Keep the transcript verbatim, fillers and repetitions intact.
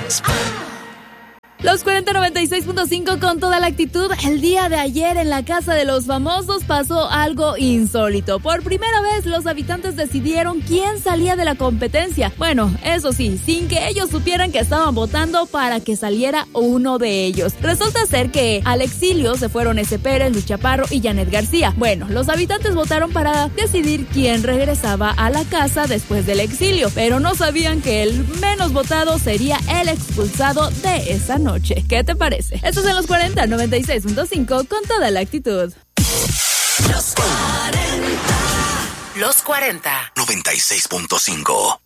Los cuarenta noventa y seis punto cinco con toda la actitud. El día de ayer en la Casa de los Famosos pasó algo insólito. Por primera vez los habitantes decidieron quién salía de la competencia. Bueno, eso sí, sin que ellos supieran que estaban votando para que saliera uno de ellos. Resulta ser que al exilio se fueron Ese Pérez, Luis Chaparro y Janet García. Bueno, los habitantes votaron para decidir quién regresaba a la casa después del exilio, pero no sabían que el menos votado sería el expulsado de esa noche. ¿Qué te parece? Estos son los cuarenta noventa y seis punto cinco con toda la actitud. Los cuarenta. Los cuarenta. noventa y seis punto cinco.